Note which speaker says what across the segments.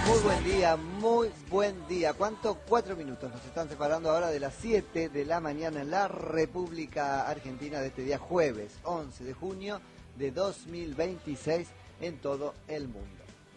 Speaker 1: Muy buen día, muy buen día. ¿Cuánto? 4 minutos nos están separando ahora de las 7 de la mañana en la República Argentina de este día jueves 11 de junio de 2026 en todo el mundo.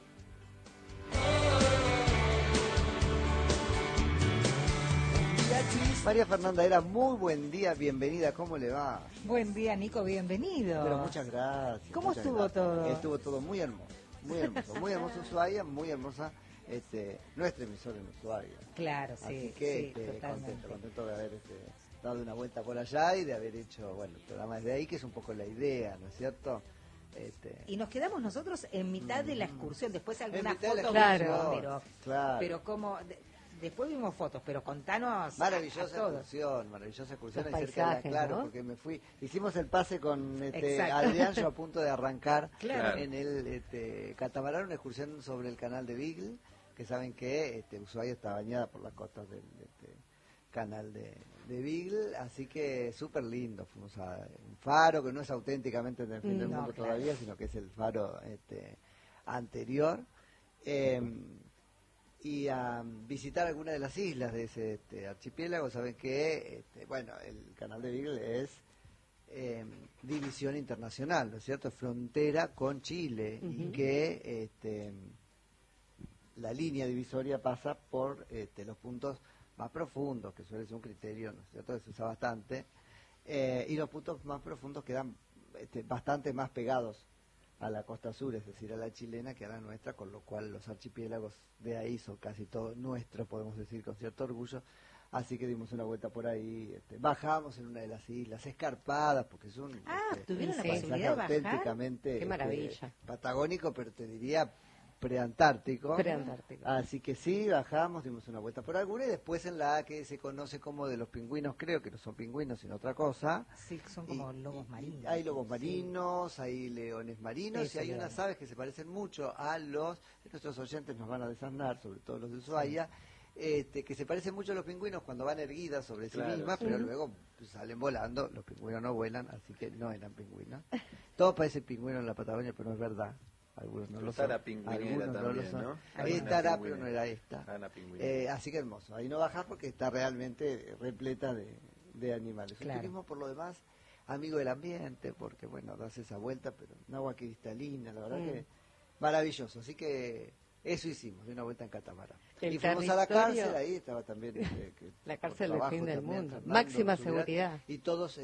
Speaker 1: María Fernanda Era, muy buen día, bienvenida, ¿cómo le va?
Speaker 2: Buen día, Nico, bienvenido.
Speaker 1: Pero muchas gracias.
Speaker 2: ¿Cómo
Speaker 1: muchas
Speaker 2: estuvo
Speaker 1: gracias.
Speaker 2: todo?
Speaker 1: Estuvo todo muy hermoso, muy hermoso Ushuaia, muy hermosa nuestra emisora en Ushuaia.
Speaker 2: Claro, sí,
Speaker 1: Así que
Speaker 2: sí,
Speaker 1: contento de haber dado una vuelta por allá y de haber hecho, bueno, el programa desde ahí, que es un poco la idea, ¿no es cierto?
Speaker 2: Y nos quedamos nosotros en mitad de la excursión, después algunas fotos,
Speaker 1: claro.
Speaker 2: pero como... Después vimos fotos, pero contanos
Speaker 1: maravillosa excursión ahí cerca de la Claro, ¿no? Porque hicimos el pase con Adrián, yo a punto de arrancar en el catamarán, una excursión sobre el canal de Beagle, que saben que Ushuaia está bañada por las costas del canal de Beagle, así que súper lindo. Fuimos a un faro que no es auténticamente del fin del mundo todavía, sino que es el faro anterior. Y a visitar alguna de las islas de ese archipiélago. Saben que bueno, el canal de Beagle es división internacional, ¿no es cierto? Frontera con Chile, y que la línea divisoria pasa por los puntos más profundos, que suele ser un criterio, ¿no es cierto?, que se usa bastante, y los puntos más profundos quedan bastante más pegados a la costa sur, es decir, a la chilena, que a la nuestra, con lo cual los archipiélagos de ahí son casi todos nuestros, podemos decir con cierto orgullo. Así que dimos una vuelta por ahí, bajamos en una de las islas escarpadas, porque es un
Speaker 2: ¿tuvieron la
Speaker 1: paisaje
Speaker 2: posibilidad de bajar?
Speaker 1: auténticamente
Speaker 3: Qué maravilla.
Speaker 1: patagónico, pero te diría preantártico. Así que sí, bajamos, dimos una vuelta por alguna, y después en la que se conoce como de los pingüinos, creo que no son pingüinos sino otra cosa.
Speaker 2: Sí, son como lobos marinos.
Speaker 1: Hay lobos marinos, hay leones marinos, y hay unas aves que se parecen mucho a nuestros oyentes nos van a desarnar, sobre todo los de Ushuaia, que se parecen mucho a los pingüinos cuando van erguidas sobre sí mismas, pero luego salen volando. Los pingüinos no vuelan, así que no eran pingüinos. Todo parece pingüino en la Patagonia, pero no es verdad. Algunos no lo son. Algunos no lo son. Estará, pero no era esta. Así que hermoso. Ahí no bajás porque está realmente repleta de animales. Un turismo, por lo demás, amigo del ambiente, porque bueno, das esa vuelta, pero un agua cristalina, la verdad que maravilloso. Así que eso hicimos, de una vuelta en catamarán. Y fuimos a la cárcel, ahí estaba también
Speaker 3: la cárcel del fin del mundo. Fernando, máxima seguridad.
Speaker 1: Y todos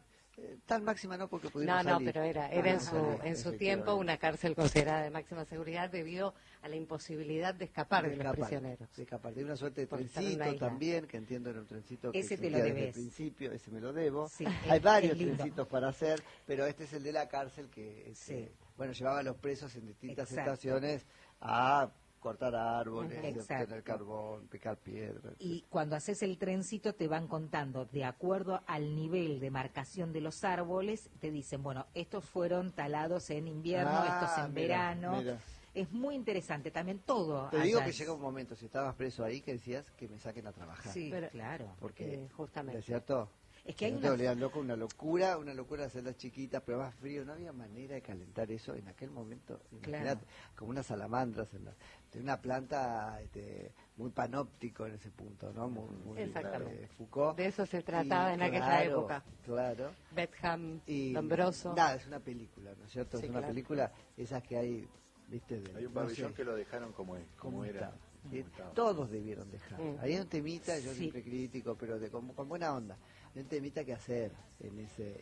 Speaker 1: tan máxima no, porque pudimos salir.
Speaker 3: No, pero era en su tiempo una cárcel considerada de máxima seguridad debido a la imposibilidad de escapar de los prisioneros.
Speaker 1: De escapar, de una suerte de trencito también, que entiendo era un trencito que
Speaker 2: ese te lo debes.
Speaker 1: Desde el principio, ese me lo debo.
Speaker 2: Sí,
Speaker 1: hay varios trencitos para hacer, pero este es el de la cárcel que, bueno, llevaba a los presos en distintas estaciones a cortar árboles, obtener carbón, picar piedras.
Speaker 2: Y cuando haces el trencito te van contando, de acuerdo al nivel de marcación de los árboles, te dicen, bueno, estos fueron talados en invierno, estos en verano. Mira. Es muy interesante también todo.
Speaker 1: Te digo que llega un momento, si estabas preso ahí, que decías que me saquen a trabajar.
Speaker 2: Sí, pero, claro.
Speaker 1: Porque,
Speaker 3: justamente.
Speaker 1: ¿es cierto?
Speaker 2: Es que hay
Speaker 1: no te volvías loco, una locura de celdas chiquitas, pero más frío, no había manera de calentar eso en aquel momento, imagínate, como unas salamandras de una planta muy panóptico en ese punto, ¿no? Muy
Speaker 3: exactamente.
Speaker 1: Foucault.
Speaker 3: De eso se trataba en aquella época.
Speaker 1: Claro.
Speaker 3: Betham, Lombroso.
Speaker 1: Nada, es una película, ¿no es cierto? Sí, es una película, esas que hay, ¿viste?
Speaker 4: Hay un pabellón que lo dejaron como era.
Speaker 1: Todos debieron dejar. Hay un temita, yo siempre crítico, pero con buena onda. Hay un temita que hacer en ese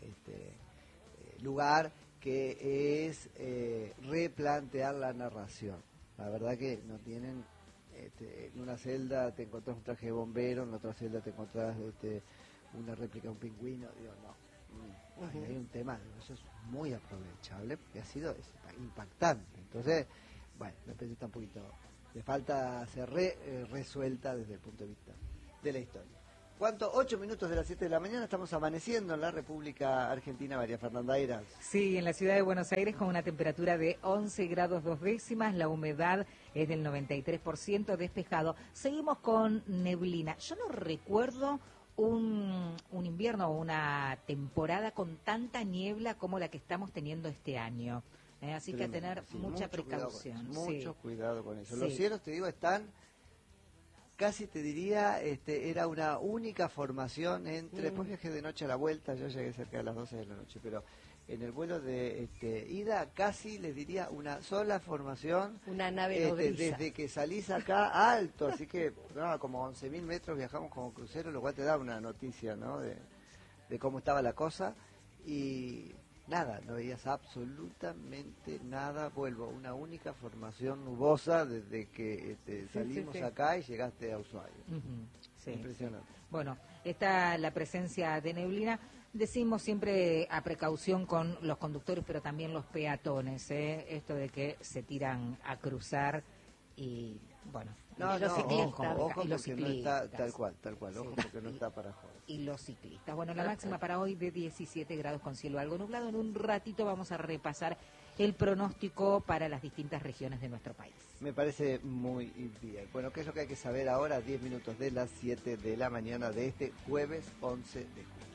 Speaker 1: lugar, que es replantear la narración. La verdad que no tienen, en una celda te encontrás un traje de bombero, en otra celda te encontrás una réplica de un pingüino. Digo, no. Hay un tema, eso es muy aprovechable, porque ha sido impactante. Entonces, bueno, me parece que está un poquito, le falta ser resuelta desde el punto de vista de la historia. ¿Cuánto? 8 minutos de las 7 de la mañana, estamos amaneciendo en la República Argentina, María Fernanda Eras.
Speaker 2: Sí, en la ciudad de Buenos Aires con una temperatura de 11 grados 2 décimas, la humedad es del 93%, despejado. Seguimos con neblina. Yo no recuerdo un invierno o una temporada con tanta niebla como la que estamos teniendo este año. Así que a tener mucha precaución.
Speaker 1: Mucho cuidado con eso. Los cielos, te digo, están... Casi te diría, era una única formación entre... Después viajé de noche a la vuelta, yo llegué cerca de las 12 de la noche, pero en el vuelo de ida casi les diría una sola formación.
Speaker 3: Una nave nodriza.
Speaker 1: Desde que salís acá alto, así que como 11.000 metros viajamos como crucero, lo cual te da una noticia, ¿no? De cómo estaba la cosa. Y nada, no veías absolutamente nada. Vuelvo, una única formación nubosa desde que salimos acá y llegaste a Ushuaia. Impresionante.
Speaker 2: Bueno, está la presencia de neblina. Decimos siempre a precaución con los conductores, pero también los peatones, esto de que se tiran a cruzar y, bueno,
Speaker 3: los ciclistas.
Speaker 1: Ojo porque no está tal cual, ojo porque no está para joder.
Speaker 2: Y los ciclistas. Bueno, la máxima para hoy de 17 grados con cielo algo nublado. En un ratito vamos a repasar el pronóstico para las distintas regiones de nuestro país.
Speaker 1: Me parece muy bien. Bueno, ¿qué es lo que hay que saber ahora? 10 minutos de las 7 de la mañana de este jueves 11 de julio.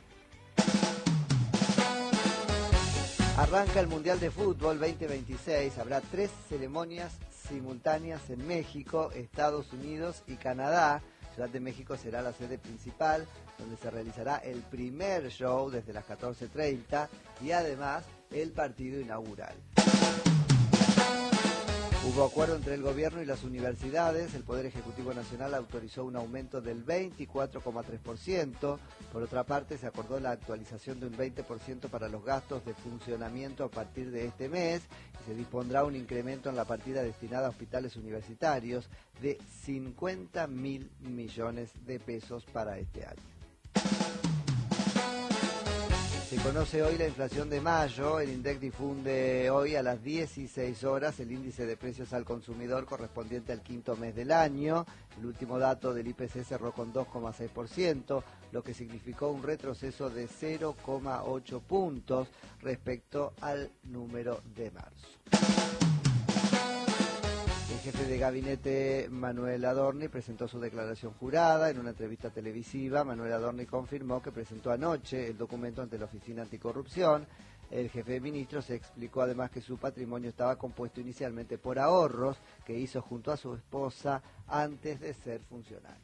Speaker 1: Arranca el Mundial de Fútbol 2026. Habrá 3 ceremonias simultáneas en México, Estados Unidos y Canadá. Ciudad de México será la sede principal, donde se realizará el primer show desde las 14:30 y además el partido inaugural. Hubo acuerdo entre el gobierno y las universidades. El Poder Ejecutivo Nacional autorizó un aumento del 24,3%. Por otra parte, se acordó la actualización de un 20% para los gastos de funcionamiento a partir de este mes y se dispondrá un incremento en la partida destinada a hospitales universitarios de 50.000 millones de pesos para este año. Se conoce hoy la inflación de mayo. El INDEC difunde hoy a las 16 horas el índice de precios al consumidor correspondiente al quinto mes del año. El último dato del IPC cerró con 2,6%, lo que significó un retroceso de 0,8 puntos respecto al número de marzo. El jefe de gabinete, Manuel Adorni, presentó su declaración jurada. En una entrevista televisiva, Manuel Adorni confirmó que presentó anoche el documento ante la Oficina Anticorrupción. El jefe de ministros explicó además que su patrimonio estaba compuesto inicialmente por ahorros que hizo junto a su esposa antes de ser funcionario.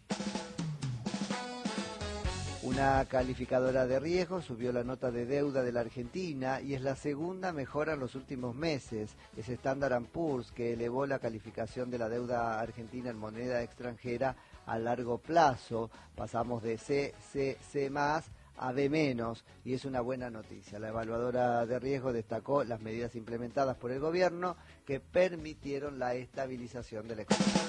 Speaker 1: Una calificadora de riesgo subió la nota de deuda de la Argentina y es la segunda mejora en los últimos meses. Es Standard & Poor's que elevó la calificación de la deuda argentina en moneda extranjera a largo plazo. Pasamos de C más a B-, y es una buena noticia. La evaluadora de riesgo destacó las medidas implementadas por el gobierno que permitieron la estabilización de la economía.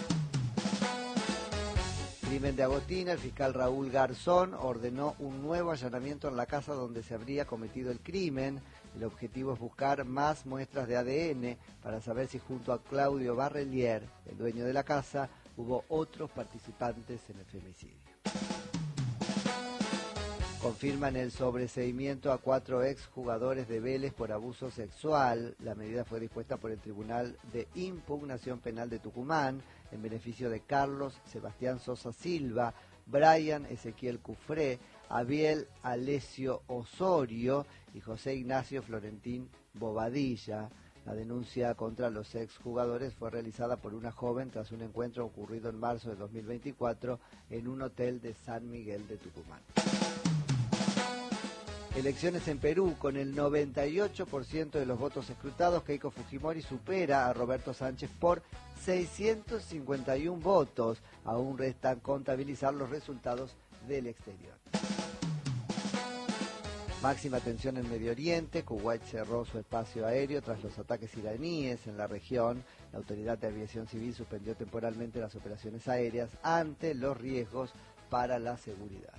Speaker 1: Crimen de Agostina. El fiscal Raúl Garzón ordenó un nuevo allanamiento en la casa donde se habría cometido el crimen. El objetivo es buscar más muestras de ADN para saber si junto a Claudio Barrelier, el dueño de la casa, hubo otros participantes en el femicidio. Confirman el sobreseimiento a 4 exjugadores de Vélez por abuso sexual. La medida fue dispuesta por el Tribunal de Impugnación Penal de Tucumán en beneficio de Carlos Sebastián Sosa Silva, Brian Ezequiel Cufré, Abiel Alesio Osorio y José Ignacio Florentín Bobadilla. La denuncia contra los exjugadores fue realizada por una joven tras un encuentro ocurrido en marzo de 2024 en un hotel de San Miguel de Tucumán. Elecciones en Perú. Con el 98% de los votos escrutados, Keiko Fujimori supera a Roberto Sánchez por 651 votos. Aún restan contabilizar los resultados del exterior. Máxima tensión en Medio Oriente. Kuwait cerró su espacio aéreo tras los ataques iraníes en la región. La Autoridad de Aviación Civil suspendió temporalmente las operaciones aéreas ante los riesgos para la seguridad.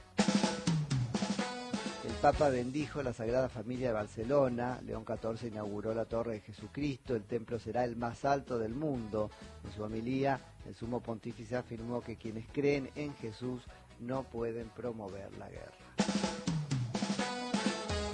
Speaker 1: El Papa bendijo la Sagrada Familia de Barcelona. León XIV inauguró la Torre de Jesucristo. El templo será el más alto del mundo. En su homilía, el sumo pontífice afirmó que quienes creen en Jesús no pueden promover la guerra.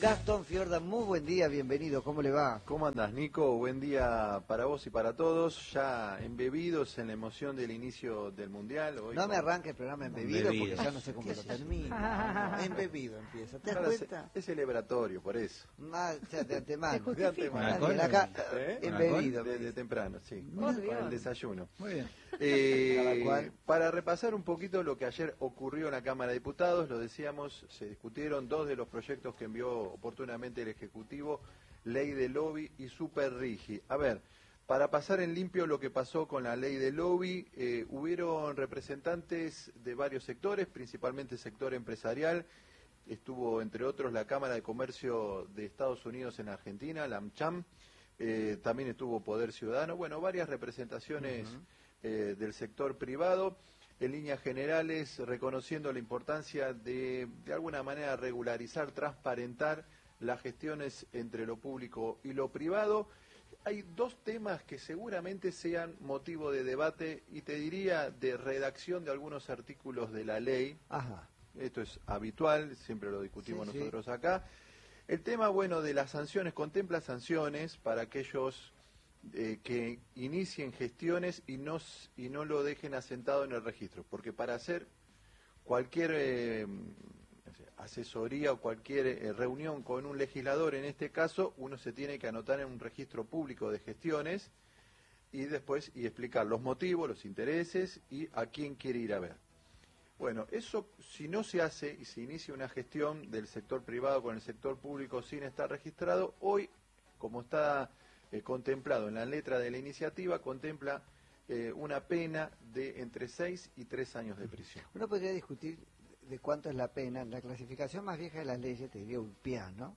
Speaker 1: Gastón Fiorda, muy buen día, bienvenido, ¿cómo le va?
Speaker 4: ¿Cómo andás, Nico? Buen día para vos y para todos, ya embebidos en la emoción del inicio del Mundial. Hoy
Speaker 1: no me arranque el programa embebido porque ya no sé cómo lo termina. Embebido empieza, ¿te das cuenta?
Speaker 4: Es celebratorio, por eso.
Speaker 1: De antemano.
Speaker 4: De antemano.
Speaker 1: Acá, embebido.
Speaker 4: De temprano, sí,
Speaker 3: con
Speaker 4: el desayuno.
Speaker 1: Muy bien.
Speaker 4: Para repasar un poquito lo que ayer ocurrió en la Cámara de Diputados, lo decíamos, se discutieron dos de los proyectos que envió oportunamente el Ejecutivo, ley de lobby y super rigi. A ver, para pasar en limpio lo que pasó con la ley de lobby, hubieron representantes de varios sectores, principalmente sector empresarial, estuvo entre otros la Cámara de Comercio de Estados Unidos en Argentina, la AmCham, también estuvo Poder Ciudadano, bueno, varias representaciones del sector privado, en líneas generales reconociendo la importancia de alguna manera regularizar, transparentar las gestiones entre lo público y lo privado. Hay dos temas que seguramente sean motivo de debate y te diría de redacción de algunos artículos de la ley.
Speaker 1: Ajá.
Speaker 4: Esto es habitual, siempre lo discutimos nosotros acá. El tema, bueno, de las sanciones, contempla sanciones para aquellos que inicien gestiones y no lo dejen asentado en el registro, porque para hacer cualquier asesoría o cualquier reunión con un legislador, en este caso, uno se tiene que anotar en un registro público de gestiones y después explicar los motivos, los intereses y a quién quiere ir a ver. Bueno, eso si no se hace y se inicia una gestión del sector privado con el sector público sin estar registrado, hoy, como está contemplado en la letra de la iniciativa, contempla una pena de entre 6 y 3 años de prisión.
Speaker 1: Uno podría discutir de cuánto es la pena. La clasificación más vieja de las leyes, te diría ULPIA, ¿no?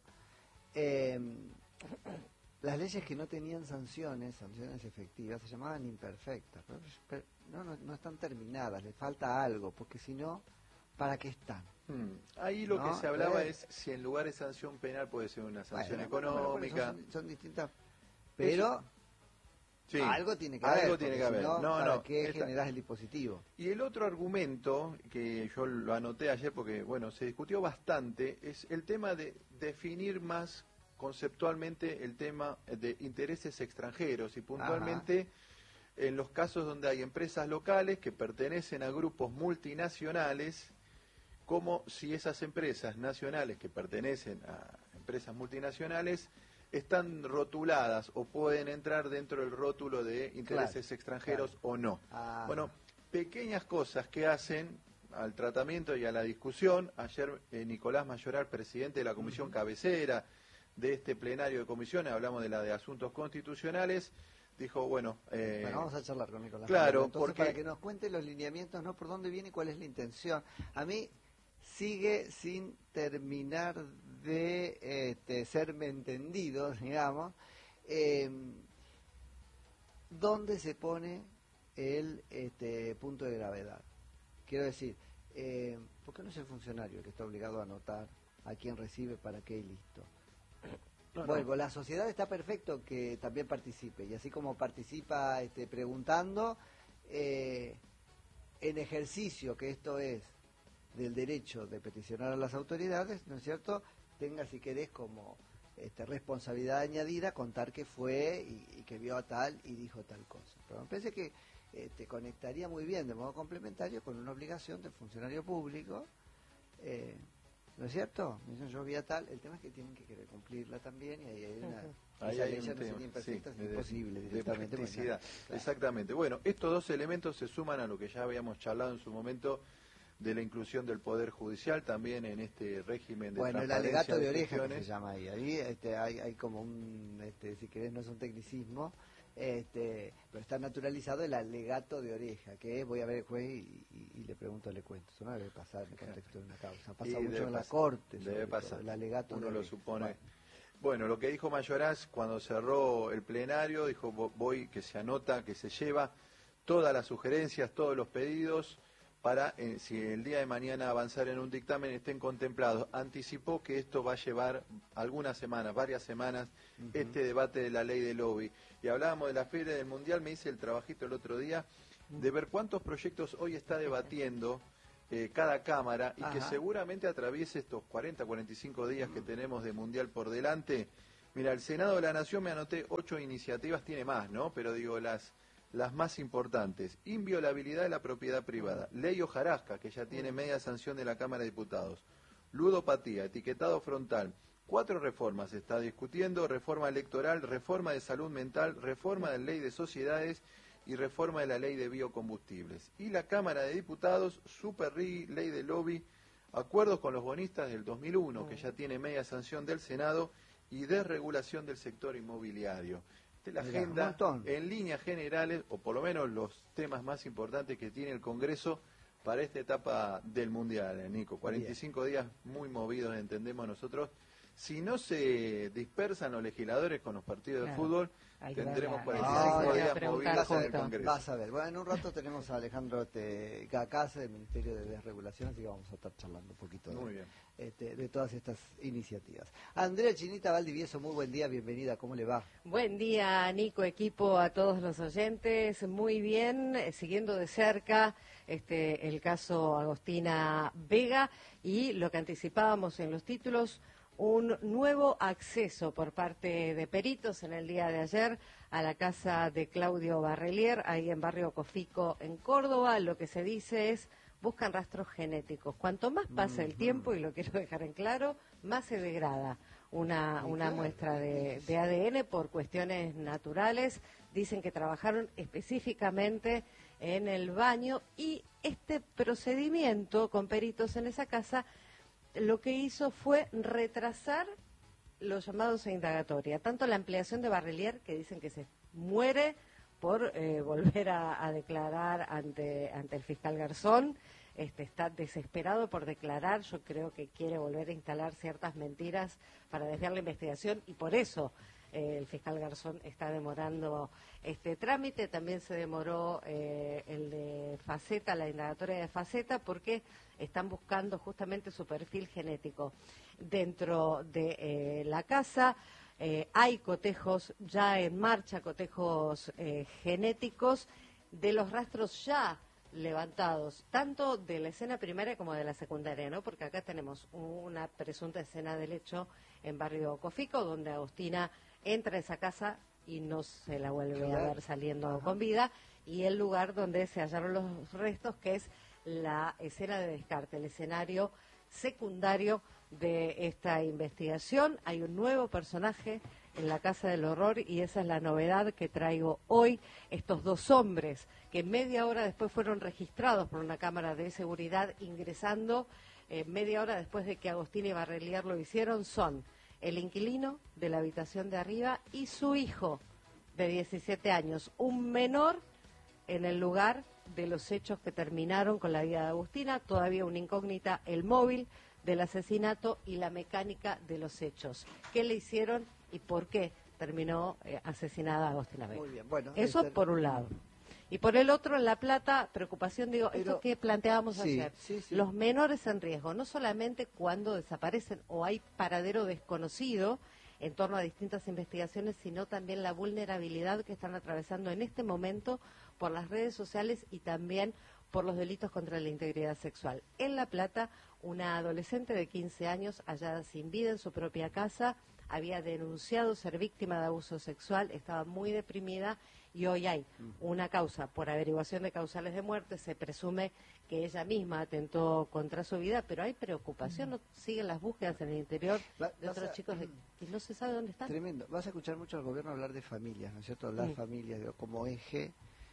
Speaker 1: Las leyes que no tenían sanciones efectivas, se llamaban imperfectas. Pero no están terminadas, le falta algo, porque si no, ¿para qué están?
Speaker 4: Ahí lo que se hablaba es si en lugar de sanción penal puede ser una sanción económica.
Speaker 1: Son distintas, pero
Speaker 4: sí,
Speaker 1: algo tiene que haber.
Speaker 4: Algo tiene que haber.
Speaker 1: ¿Para qué generás el dispositivo?
Speaker 4: Y el otro argumento, que yo lo anoté ayer porque, bueno, se discutió bastante, es el tema de definir más conceptualmente el tema de intereses extranjeros y puntualmente en los casos donde hay empresas locales que pertenecen a grupos multinacionales, como si esas empresas nacionales que pertenecen a empresas multinacionales están rotuladas o pueden entrar dentro del rótulo de intereses extranjeros o no. Bueno, pequeñas cosas que hacen al tratamiento y a la discusión. Ayer Nicolás Mayoral, presidente de la comisión cabecera de este plenario de comisiones, hablamos de la de asuntos constitucionales, dijo, bueno,
Speaker 1: vamos a charlar con Nicolás.
Speaker 4: Claro,
Speaker 1: entonces, porque para que nos cuente los lineamientos, ¿no? Por dónde viene y cuál es la intención. A mí sigue sin terminar de serme entendido, digamos, dónde se pone el punto de gravedad. Quiero decir, ¿por qué no es el funcionario el que está obligado a anotar a quién recibe, para qué y listo? Bueno, la sociedad está perfecto que también participe, y así como participa preguntando, en ejercicio que esto es del derecho de peticionar a las autoridades, ¿no es cierto?, tenga, si querés, como responsabilidad añadida contar que fue y que vio a tal y dijo tal cosa. Pero me parece que te conectaría muy bien de modo complementario con una obligación del funcionario público, ¿no es cierto? Yo vi a tal, el tema es que tienen que querer cumplirla también, y ahí hay una...
Speaker 4: Ahí hay un tema,
Speaker 1: imperfecta, es imposible directamente.
Speaker 4: De practicidad. Claro. Exactamente. Bueno, estos dos elementos se suman a lo que ya habíamos charlado en su momento de la inclusión del Poder Judicial también en este régimen de
Speaker 1: el alegato de oreja que se llama ahí. Ahí hay como un, si querés, no es un tecnicismo, pero está naturalizado el alegato de oreja, que es, voy a ver el juez y le pregunto, le cuento. Eso no debe pasar en el contexto de una causa. Pasa mucho en la corte.
Speaker 4: Debe pasar.
Speaker 1: El alegato
Speaker 4: uno
Speaker 1: de
Speaker 4: lo
Speaker 1: oreja.
Speaker 4: supone. Bueno, lo que dijo Mayoraz cuando cerró el plenario, dijo, voy, que se anota, que se lleva todas las sugerencias, todos los pedidos, para, si el día de mañana avanzar en un dictamen, estén contemplados. Anticipó que esto va a llevar algunas semanas, varias semanas, este debate de la ley de lobby. Y hablábamos de la Feria del Mundial, me hice el trabajito el otro día, de ver cuántos proyectos hoy está debatiendo cada cámara y que seguramente atraviese estos 40, 45 días que tenemos de Mundial por delante. Mira, el Senado de la Nación, me anoté 8 iniciativas, tiene más, ¿no? Pero digo, las más importantes. Inviolabilidad de la propiedad privada. Ley hojarasca, que ya tiene media sanción de la Cámara de Diputados. Ludopatía, etiquetado frontal. 4 reformas se está discutiendo: reforma electoral, reforma de salud mental, reforma de la ley de sociedades y reforma de la ley de biocombustibles. Y la Cámara de Diputados, Super RIGI, ley de lobby, acuerdos con los bonistas del 2001, que ya tiene media sanción del Senado, y desregulación del sector inmobiliario. Esta es la agenda en líneas generales, o por lo menos los temas más importantes que tiene el Congreso para esta etapa del Mundial, Nico. 45 días muy movidos, entendemos nosotros. Si no se dispersan los legisladores con los partidos de fútbol, tendremos 45 días movidos en el Congreso.
Speaker 1: Vas a ver. Bueno, en un rato tenemos a Alejandro Cacase del Ministerio de Desregulación, así que vamos a estar charlando un poquito de todas estas iniciativas. Andrea Chinita Valdivieso, muy buen día, bienvenida, ¿cómo le va?
Speaker 3: Buen día, Nico, equipo, a todos los oyentes, muy bien, siguiendo de cerca el caso Agostina Vega y lo que anticipábamos en los títulos, un nuevo acceso por parte de peritos en el día de ayer a la casa de Claudio Barrelier, ahí en Barrio Cofico, en Córdoba. Lo que se dice es, buscan rastros genéticos. Cuanto más pasa el tiempo, y lo quiero dejar en claro, más se degrada una muestra de ADN por cuestiones naturales. Dicen que trabajaron específicamente en el baño y este procedimiento con peritos en esa casa lo que hizo fue retrasar los llamados a indagatoria, tanto la ampliación de Barrelier, que dicen que se muere por volver a declarar ante el fiscal Garzón, está desesperado por declarar, yo creo que quiere volver a instalar ciertas mentiras para desviar la investigación y por eso el fiscal Garzón está demorando este trámite. También se demoró el de Faceta, la indagatoria de Faceta, porque están buscando justamente su perfil genético. Dentro de la casa hay cotejos ya en marcha, cotejos genéticos de los rastros ya levantados, tanto de la escena primaria como de la secundaria, ¿no? Porque acá tenemos una presunta escena del hecho en Barrio Cofico, donde Agostina entra a esa casa y no se la vuelve a ver saliendo con vida, y el lugar donde se hallaron los restos, que es la escena de descarte, el escenario secundario de esta investigación. Hay un nuevo personaje en la Casa del Horror y esa es la novedad que traigo hoy. Estos 2 hombres que media hora después fueron registrados por una cámara de seguridad ingresando, media hora después de que Agostina y Barrelier lo hicieron, son el inquilino de la habitación de arriba y su hijo de 17 años, un menor en el lugar de los hechos que terminaron con la vida de Agostina, todavía una incógnita, el móvil del asesinato y la mecánica de los hechos. ¿Qué le hicieron y por qué terminó asesinada Agostina Vega?
Speaker 1: Muy bien, bueno,
Speaker 3: eso por un lado. Y por el otro, en La Plata, preocupación, digo, esto que planteábamos ayer, los menores en riesgo, no solamente cuando desaparecen o hay paradero desconocido en torno a distintas investigaciones, sino también la vulnerabilidad que están atravesando en este momento por las redes sociales y también por los delitos contra la integridad sexual. En La Plata, una adolescente de 15 años hallada sin vida en su propia casa, había denunciado ser víctima de abuso sexual, estaba muy deprimida y hoy hay una causa por averiguación de causales de muerte. Se presume que ella misma atentó contra su vida, pero hay preocupación, no siguen las búsquedas en el interior de otros chicos y no se sabe dónde están.
Speaker 1: Tremendo. Vas a escuchar mucho al gobierno hablar de familias, ¿no es cierto? Las familias como eje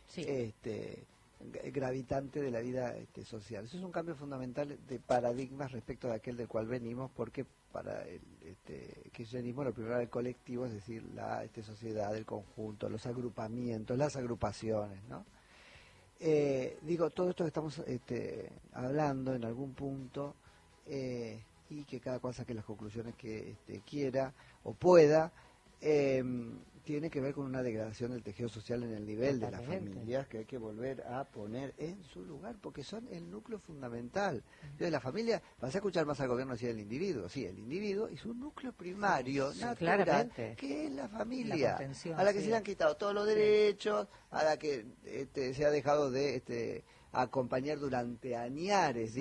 Speaker 1: gravitante de la vida social. Eso es un cambio fundamental de paradigmas respecto de aquel del cual venimos, porque para el kirchnerismo lo primero era el colectivo, es decir, la sociedad, el conjunto, los agrupamientos, las agrupaciones, ¿no? Digo, todo esto que estamos hablando en algún punto, y que cada cual saque las conclusiones que quiera o pueda, tiene que ver con una degradación del tejido social en el nivel de las familias, que hay que volver a poner en su lugar, porque son el núcleo fundamental. Entonces, la familia, vas a escuchar más al gobierno decir el individuo y su núcleo primario, natural, que es la familia, a la que se le han quitado todos los derechos, a la que se ha dejado de acompañar durante añares,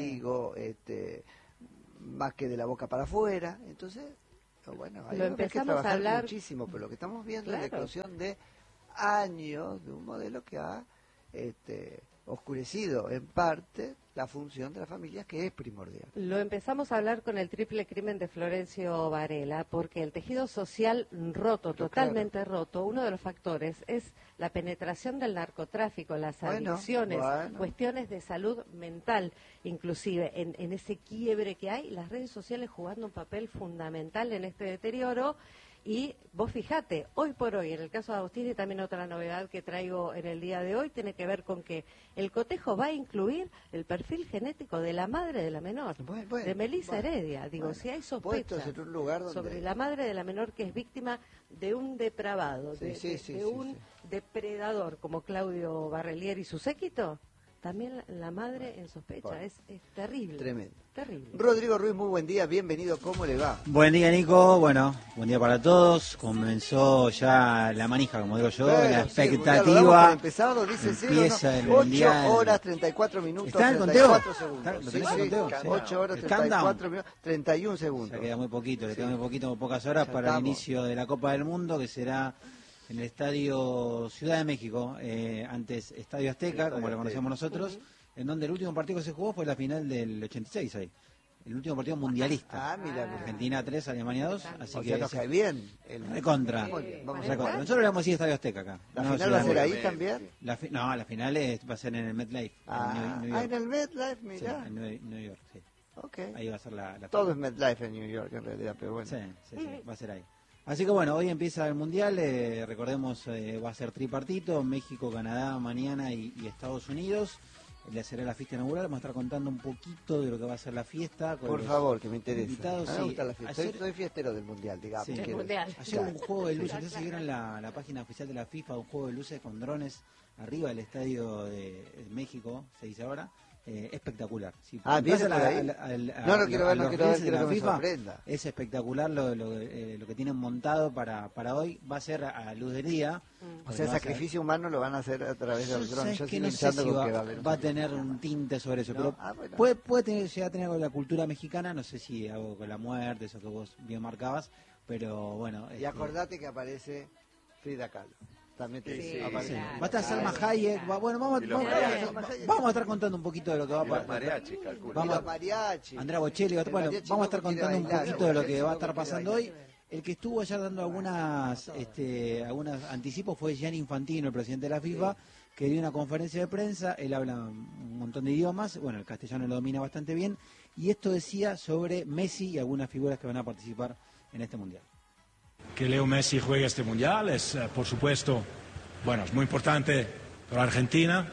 Speaker 1: más que de la boca para afuera. Entonces, bueno, ahí
Speaker 3: lo empezamos
Speaker 1: hay que trabajar
Speaker 3: a hablar
Speaker 1: muchísimo, pero lo que estamos viendo es la eclosión de años de un modelo que ha oscurecido en parte la función de las familias, que es primordial.
Speaker 3: Lo empezamos a hablar con el triple crimen de Florencio Varela, porque el tejido social roto, totalmente roto, uno de los factores es la penetración del narcotráfico, las adicciones, cuestiones de salud mental, inclusive en ese quiebre que hay, las redes sociales jugando un papel fundamental en este deterioro. Y vos fijate, hoy por hoy, en el caso de Agustín, y también otra novedad que traigo en el día de hoy, tiene que ver con que el cotejo va a incluir el perfil genético de la madre de la menor, de Melissa Heredia. Digo, si hay sospechas sobre la madre de la menor que es víctima de un depravado, de un depredador como Claudio Barrelier y su séquito, también la madre en sospecha. Es terrible.
Speaker 1: Tremendo.
Speaker 3: Terrible.
Speaker 1: Rodrigo Ruiz, muy buen día, bienvenido, ¿cómo le va?
Speaker 5: Buen día, Nico. Bueno, buen día para todos. Comenzó ya la manija, como digo yo, la expectativa.
Speaker 1: Empezado, dice
Speaker 5: empieza el Mundial.
Speaker 1: 8 horas 34 minutos.
Speaker 5: ¿Está el conteo?
Speaker 1: 34 segundos.
Speaker 5: Sí,
Speaker 1: 8 horas 34 minutos, 31 segundos.
Speaker 5: Ya queda muy poquito, le queda muy poquito, pocas horas para el inicio de la Copa del Mundo, que será en el Estadio Ciudad de México, antes Estadio Azteca, como lo conocemos nosotros, en donde el último partido que se jugó fue la final del 86 ahí. El último partido mundialista.
Speaker 1: Mira.
Speaker 5: Argentina 3, Alemania 2, así que
Speaker 1: nos cae bien.
Speaker 5: Recontra. Nosotros le vamos a decir Estadio Azteca acá.
Speaker 1: ¿La final va a ser ahí también?
Speaker 5: La final va a ser en el MetLife.
Speaker 1: En el MetLife, mirá.
Speaker 5: Sí, en New York, sí.
Speaker 1: Okay.
Speaker 5: Ahí va a ser la
Speaker 1: todo es MetLife en New York en realidad, pero bueno.
Speaker 5: Sí, va a ser ahí. Así que bueno, hoy empieza el Mundial, recordemos, va a ser tripartito, México, Canadá mañana y Estados Unidos. Le será la fiesta inaugural, vamos a estar contando un poquito de lo que va a ser la fiesta. Por
Speaker 1: favor, que me interesa.
Speaker 5: Invitados,
Speaker 1: me gusta la fiesta. Soy fiestero del Mundial, digamos.
Speaker 5: Sí. Ayer un juego de luces, ustedes siguieron la página oficial de la FIFA, un juego de luces con drones arriba del estadio de México, se dice ahora. Espectacular. Si
Speaker 1: ¿viene por ahí? No quiero ver, quiero que me sorprenda.
Speaker 5: Es espectacular lo que tienen montado para hoy. Va a ser a luz del día.
Speaker 1: O sea, el sacrificio humano lo van a hacer a través de los drones.
Speaker 5: Yo no sé si va a tener un tinte sobre eso, pero puede llegar a tener algo de la cultura mexicana, no sé si algo con la muerte, eso que vos bien marcabas, pero bueno.
Speaker 1: Y acordate que aparece Frida Kahlo. También
Speaker 5: va a estar Salma Hayek. Vamos a estar contando un poquito de lo que va a pasar. Andrea Bocelli, vamos a estar contando un poquito de lo que va a estar pasando hoy. El que estuvo ayer dando algunos anticipos fue Gianni Infantino, el presidente de la FIFA, que dio una conferencia de prensa. Él habla un montón de idiomas, bueno, el castellano lo domina bastante bien, y esto decía sobre Messi y algunas figuras que van a participar en este Mundial.
Speaker 6: Que Leo Messi juegue este Mundial es, por supuesto, bueno, es muy importante para Argentina,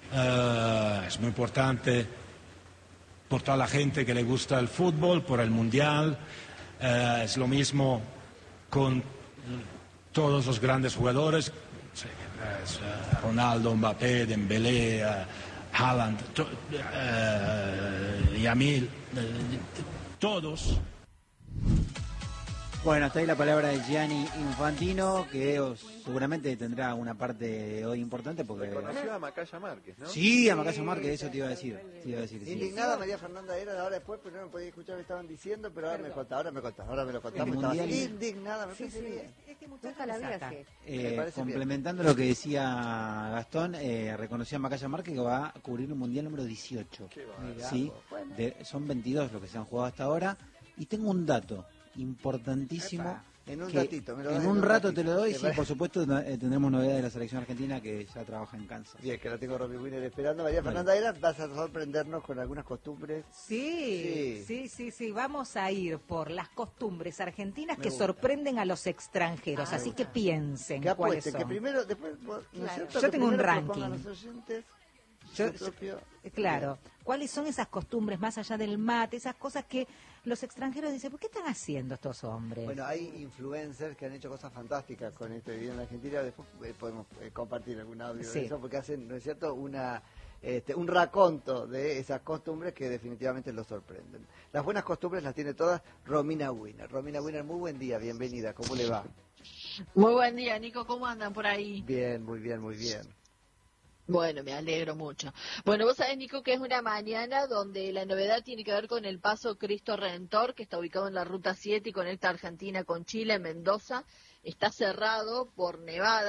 Speaker 6: es muy importante por toda la gente que le gusta el fútbol, por el Mundial, es lo mismo con todos los grandes jugadores, Ronaldo, Mbappé, Dembélé, Haaland, Yamil, todos.
Speaker 5: Bueno, hasta ahí la palabra de Gianni Infantino, que seguramente tendrá una parte hoy importante porque...
Speaker 4: Reconoció a Macaya Márquez, ¿no?
Speaker 5: Sí, a Macaya Márquez, eso te iba a decir.
Speaker 1: Indignada María Fernanda era ahora después, pero no me podía escuchar lo que estaban diciendo, pero ahora me lo contamos. Estaba indignada, me parece bien.
Speaker 5: Complementando lo que decía Gastón, reconoció a Macaya Márquez que va a cubrir un Mundial número 18. Sí, son 22 los que se han jugado hasta ahora. Y tengo un dato importantísimo.
Speaker 1: En un ratito,
Speaker 5: en un rato te lo doy, sí, por supuesto tendremos novedades de la selección argentina que ya trabaja en Kansas.
Speaker 1: Bien, que la tengo Robbie Wiener esperando. María Fernanda Era, vas a sorprendernos con algunas costumbres.
Speaker 2: Sí, vamos a ir por las costumbres argentinas que sorprenden a los extranjeros, así que piensen
Speaker 1: que
Speaker 2: cuáles son.
Speaker 1: Que primero, después, ¿no es cierto?
Speaker 2: Yo tengo un ranking. Claro. ¿Cuáles son esas costumbres más allá del mate, esas cosas que los extranjeros dicen, ¿por qué están haciendo estos hombres?
Speaker 1: Bueno, hay influencers que han hecho cosas fantásticas con este video en la Argentina. Después podemos compartir algún audio de eso, porque hacen, ¿no es cierto?, un raconto de esas costumbres que definitivamente los sorprenden. Las buenas costumbres las tiene todas Romina Winner. Romina Winner, muy buen día, bienvenida, ¿cómo le va?
Speaker 7: Muy buen día, Nico, ¿cómo andan por ahí?
Speaker 1: Bien, muy bien, muy bien.
Speaker 7: Bueno, me alegro mucho. Bueno, vos sabés, Nico, que es una mañana donde la novedad tiene que ver con el Paso Cristo Redentor, que está ubicado en la Ruta 7 y conecta Argentina con Chile, en Mendoza. Está cerrado por nevada.